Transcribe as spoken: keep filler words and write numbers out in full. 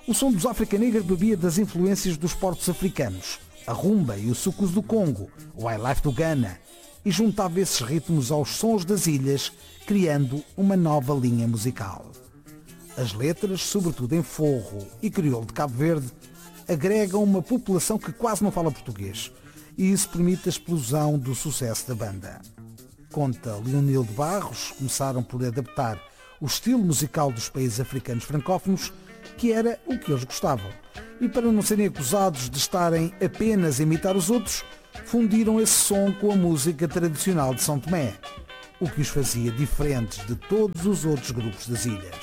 O som dos África Negra bebia das influências dos portos africanos, a rumba e o sucus do Congo, o highlife do Ghana, e juntava esses ritmos aos sons das ilhas, criando uma nova linha musical. As letras, sobretudo em forro e crioulo de Cabo Verde, agregam uma população que quase não fala português, e isso permite a explosão do sucesso da banda. Conta Leonil de Barros, começaram por adaptar o estilo musical dos países africanos francófonos, que era o que eles gostavam. E para não serem acusados de estarem apenas a imitar os outros, fundiram esse som com a música tradicional de São Tomé, o que os fazia diferentes de todos os outros grupos das ilhas.